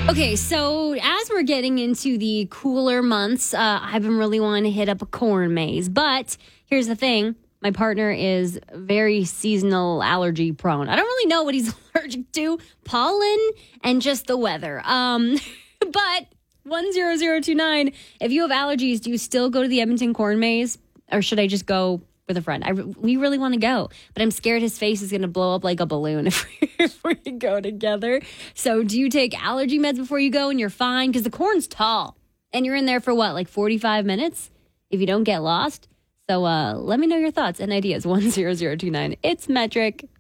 Okay, so as we're getting into the cooler months, I've been really wanting to hit up a corn maze. But here's the thing. My partner is very seasonal allergy prone. I don't really know what he's allergic to. Pollen and just the weather. But 10029, if you have allergies, do you still go to the Edmonton corn maze? Or should I just go with a friend? We really want to go, but I'm scared his face is going to blow up like a balloon if we go together. So do you take allergy meds before you go and you're fine? Because the corn's tall and you're in there for what, like 45 minutes if you don't get lost? So let me know your thoughts and ideas. 10029. It's Metric.